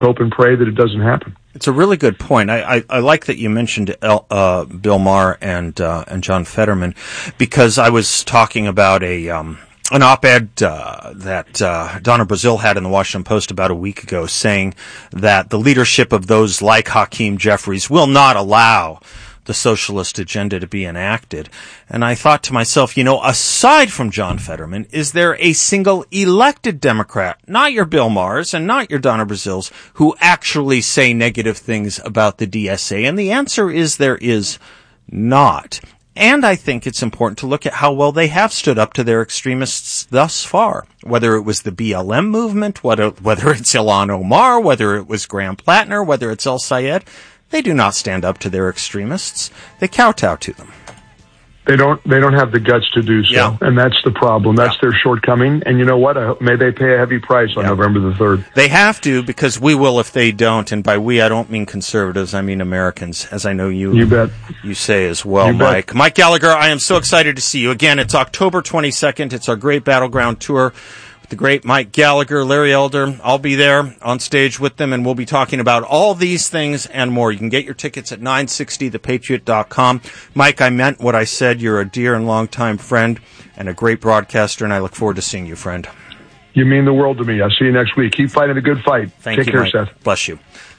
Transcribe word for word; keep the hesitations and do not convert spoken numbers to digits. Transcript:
hope and pray that it doesn't happen. It's a really good point. I, I, I like that you mentioned El, uh, Bill Maher and uh, and John Fetterman, because I was talking about a um, an op-ed uh, that uh, Donna Brazil had in the Washington Post about a week ago, saying that the leadership of those like Hakeem Jeffries will not allow the socialist agenda to be enacted. And I thought to myself, you know, aside from John Fetterman, is there a single elected Democrat, not your Bill Mahers and not your Donna Brazils, who actually say negative things about the D S A? And the answer is there is not. And I think it's important to look at how well they have stood up to their extremists thus far, whether it was the B L M movement, whether, whether it's Ilhan Omar, whether it was Graham Plattner, whether it's El Sayed. They do not stand up to their extremists. They kowtow to them. They don't. They don't have the guts to do so, yeah. and that's the problem. That's yeah. their shortcoming. And you know what? I hope, may they pay a heavy price on yeah. November the third. They have to, because we will if they don't. And by we, I don't mean conservatives. I mean Americans, as I know you. You bet. You say as well, you Mike. Bet. Mike Gallagher, I am so excited to see you again. It's October twenty-second. It's our great Battleground tour. The great Mike Gallagher, Larry Elder. I'll be there on stage with them, and we'll be talking about all these things and more. You can get your tickets at nine sixty the patriot dot com. Mike, I meant what I said. You're a dear and longtime friend and a great broadcaster, and I look forward to seeing you, friend. You mean the world to me. I'll see you next week. Keep fighting the good fight. Thank Take you, care, Mike. Seth. Bless you.